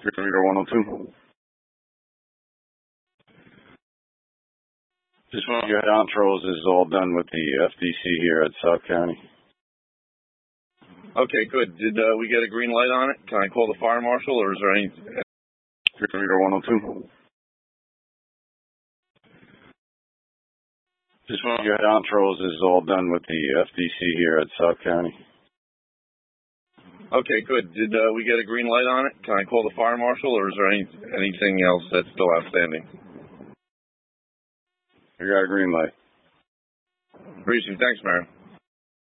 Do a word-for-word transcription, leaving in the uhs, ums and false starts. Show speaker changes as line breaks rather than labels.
Reader one oh two. Just want your outros is all done with the F D C here at South County.
Okay, good. Did uh, we get a green light on it? Can I call the fire marshal, or is there any...
Reader one oh two. Just want your outros is all done with the F D C here at South County.
Okay, good. Did uh, we get a green light on it? Can I call the fire marshal, or is there any anything else that's still outstanding?
You got a green light.
Appreciate it. Thanks, Mayor.